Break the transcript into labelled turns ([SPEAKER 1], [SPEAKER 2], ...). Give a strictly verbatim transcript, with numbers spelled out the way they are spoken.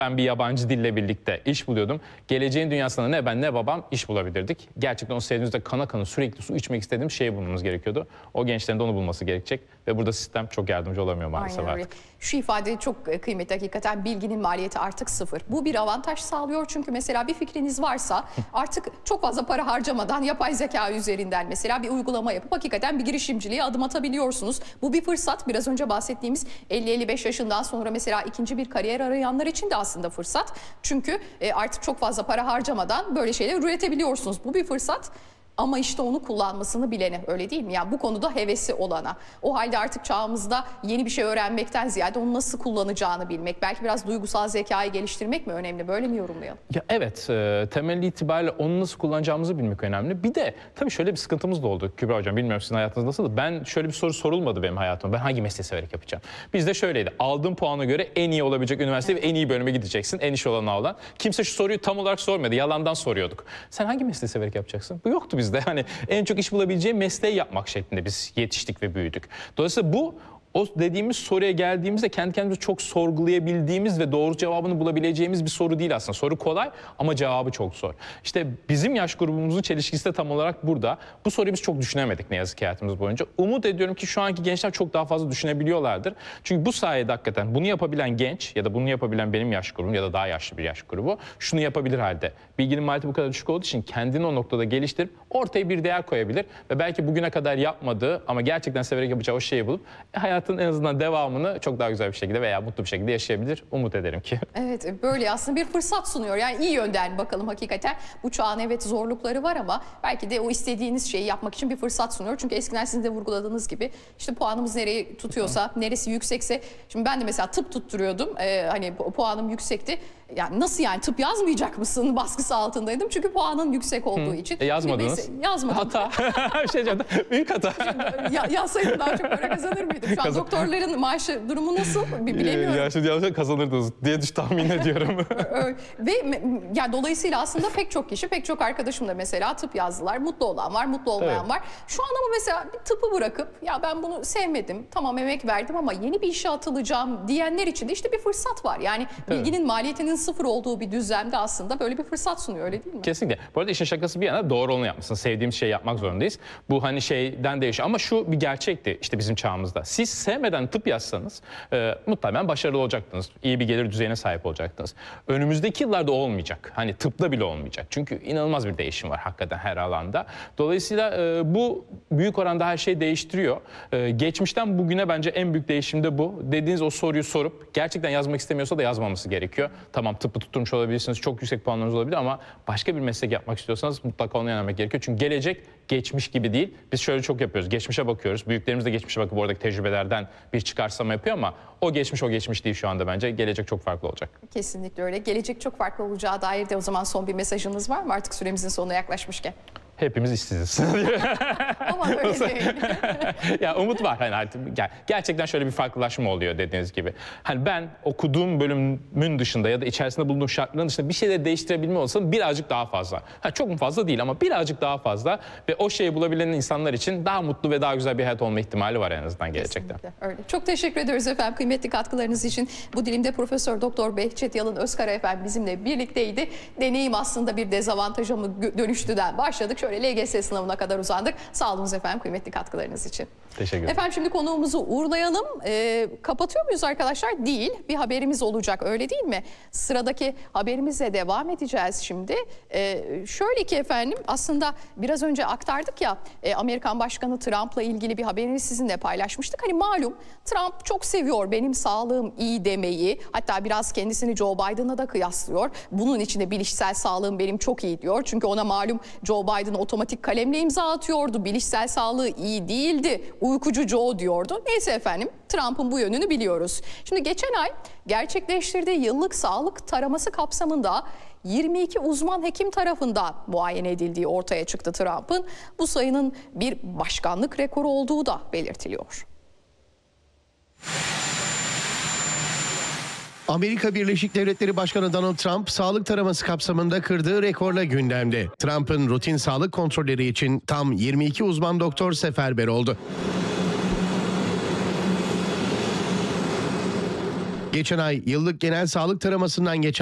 [SPEAKER 1] Ben bir yabancı dille birlikte iş buluyordum. Geleceğin dünyasında ne ben ne babam iş bulabilirdik. Gerçekten onu sevdiğimizde kana kana sürekli su içmek istediğim şeyi bulmamız gerekiyordu. O gençlerin de onu bulması gerekecek. Ve burada sistem çok yardımcı olamıyor maalesef
[SPEAKER 2] Aynen öyle.
[SPEAKER 1] artık.
[SPEAKER 2] Şu ifade çok kıymetli hakikaten, bilginin maliyeti artık sıfır. Bu bir avantaj sağlıyor çünkü mesela bir fikriniz varsa artık çok fazla para harcamadan yapay zeka üzerinden mesela bir uygulama yapıp hakikaten bir girişimciliğe adım atabiliyorsunuz. Bu bir fırsat. Biraz önce bahsettiğimiz elli elli beş yaşından sonra mesela ikinci bir kariyer arayanlar için de aslında fırsat. Çünkü artık çok fazla para harcamadan böyle şeyler üretebiliyorsunuz. Bu bir fırsat. Ama işte onu kullanmasını bilene, öyle değil mi? Yani bu konuda hevesi olana. O halde artık çağımızda yeni bir şey öğrenmekten ziyade onu nasıl kullanacağını bilmek, belki biraz duygusal zekayı geliştirmek mi önemli? Böyle mi yorumlayalım?
[SPEAKER 1] Ya evet, e, temel itibariyle onu nasıl kullanacağımızı bilmek önemli. Bir de tabii şöyle bir sıkıntımız da oldu Kübra Hocam, bilmiyorum sizin hayatınız nasıl? Ben şöyle bir soru sorulmadı benim hayatımda. Ben hangi mesleği severek yapacağım? Bizde şöyleydi. Aldığın puana göre en iyi olabilecek üniversite evet. ve en iyi bölüme gideceksin. En iş olanı alan. Kimse şu soruyu tam olarak sormadı. Yalandan soruyorduk. Sen hangi mesleği severek yapacaksın? Bu yoktu bizde. Hani en çok iş bulabileceği mesleği yapmak şeklinde biz yetiştik ve büyüdük. Dolayısıyla bu o dediğimiz soruya geldiğimizde kendi kendimizi çok sorgulayabildiğimiz ve doğru cevabını bulabileceğimiz bir soru değil aslında. Soru kolay ama cevabı çok zor. İşte bizim yaş grubumuzun çelişkisi de tam olarak burada. Bu soruyu biz çok düşünemedik ne yazık ki hayatımız boyunca. Umut ediyorum ki şu anki gençler çok daha fazla düşünebiliyorlardır. Çünkü bu sayede hakikaten bunu yapabilen genç ya da bunu yapabilen benim yaş grubum ya da daha yaşlı bir yaş grubu şunu yapabilir halde. Bilginin maliyeti bu kadar düşük olduğu için kendini o noktada geliştirip ortaya bir değer koyabilir ve belki bugüne kadar yapmadığı ama gerçekten severek yapacağı o şeyi bulup e, hayat en azından devamını çok daha güzel bir şekilde veya mutlu bir şekilde yaşayabilir. Umut ederim ki.
[SPEAKER 2] Evet, böyle aslında bir fırsat sunuyor. Yani iyi yönden bakalım hakikaten. Bu çağın evet zorlukları var ama belki de o istediğiniz şeyi yapmak için bir fırsat sunuyor. Çünkü eskiden sizin de vurguladığınız gibi işte puanımız nereyi tutuyorsa, neresi yüksekse. Şimdi ben de mesela tıp tutturuyordum. Ee, hani puanım yüksekti. Yani nasıl yani tıp yazmayacak mısın baskısı altındaydım. Çünkü puanın yüksek olduğu Hı. için.
[SPEAKER 1] E yazmadınız.
[SPEAKER 2] Yazmadım.
[SPEAKER 1] Hata. bir şey diyeceğim. Büyük hata.
[SPEAKER 2] ya, yazsaydım daha çok para kazanır mıydım? Şu an Kazan... doktorların maaşı durumu nasıl bilemiyorum.
[SPEAKER 1] Ya şimdi yazsa kazanırdınız diye tahmin ediyorum.
[SPEAKER 2] Ve yani dolayısıyla aslında pek çok kişi, pek çok arkadaşım da mesela tıp yazdılar. Mutlu olan var, mutlu olmayan evet. var. Şu an ama mesela bir tıpı bırakıp ya ben bunu sevmedim, tamam emek verdim ama yeni bir işe atılacağım diyenler için de işte bir fırsat var. Yani evet. bilginin maliyetinin sıfır olduğu bir düzlemde aslında böyle bir fırsat sunuyor, öyle değil mi?
[SPEAKER 1] Kesinlikle. Bu arada işin şakası bir yana doğru olanı yapmışsın. Sevdiğimiz şeyi yapmak zorundayız. Bu hani şeyden değişiyor ama şu bir gerçekti işte bizim çağımızda. Siz sevmeden tıp yazsanız e, muhtemelen başarılı olacaktınız. İyi bir gelir düzeyine sahip olacaktınız. Önümüzdeki yıllarda olmayacak. Hani tıpta bile olmayacak. Çünkü inanılmaz bir değişim var hakikaten her alanda. Dolayısıyla e, bu büyük oranda her şeyi değiştiriyor. E, geçmişten bugüne bence en büyük değişim de bu. Dediğiniz o soruyu sorup gerçekten yazmak istemiyorsa da yazmaması gerekiyor. Tamam tıbbı tutturmuş olabilirsiniz, çok yüksek puanlarınız olabilir ama başka bir meslek yapmak istiyorsanız mutlaka ona yönelmek gerekiyor. Çünkü gelecek geçmiş gibi değil. Biz şöyle çok yapıyoruz. Geçmişe bakıyoruz. Büyüklerimiz de geçmişe bakıp oradaki tecrübelerden bir çıkarsama yapıyor ama o geçmiş o geçmiş değil şu anda bence. Gelecek çok farklı olacak. Kesinlikle öyle. Gelecek çok farklı olacağı dair de o zaman son bir mesajınız var mı artık süremizin sonuna yaklaşmışken? Hepimiz işsiziz. Ama öyle değil. Ya umut var hani artık gerçekten şöyle bir farklılaşma oluyor dediğiniz gibi. Hani ben okuduğum bölümün dışında ya da içerisinde bulunduğum şartların dışında bir şeyleri değiştirebilme olsam birazcık daha fazla. Ha, çok mu fazla değil ama birazcık daha fazla ve o şeyi bulabilen insanlar için daha mutlu ve daha güzel bir hayat olma ihtimali var en azından gelecekte. Kesinlikle öyle. Çok teşekkür ediyoruz efendim kıymetli katkılarınız için. Bu dilimde Profesör Doktor Behçet Yalın Özkara efendim bizimle birlikteydi. Deneyim aslında bir dezavantaja mı dönüştüden başladık. Şöyle L G S sınavına kadar uzandık. Sağ olunuz efendim kıymetli katkılarınız için. Teşekkür ederim. Efendim şimdi konuğumuzu uğurlayalım. Ee, kapatıyor muyuz arkadaşlar? Değil. Bir haberimiz olacak öyle değil mi? Sıradaki haberimize devam edeceğiz şimdi. Ee, şöyle ki efendim aslında biraz önce aktardık ya e, Amerikan Başkanı Trump'la ilgili bir haberini sizinle paylaşmıştık. Hani malum Trump çok seviyor benim sağlığım iyi demeyi. Hatta biraz kendisini Joe Biden'a da kıyaslıyor. Bunun içinde bilişsel sağlığım benim çok iyi diyor. Çünkü ona malum Joe Biden otomatik kalemle imza atıyordu. Bilişsel sağlığı iyi değildi. Uykucu Joe diyordu. Neyse efendim Trump'ın bu yönünü biliyoruz. Şimdi geçen ay gerçekleştirdiği yıllık sağlık taraması kapsamında yirmi iki uzman hekim tarafından muayene edildiği ortaya çıktı Trump'ın. Bu sayının bir başkanlık rekoru olduğu da belirtiliyor.
[SPEAKER 3] Amerika Birleşik Devletleri Başkanı Donald Trump sağlık taraması kapsamında kırdığı rekorla gündemde. Trump'ın rutin sağlık kontrolleri için tam yirmi iki uzman doktor seferber oldu. Geçen ay yıllık genel sağlık taramasından geçen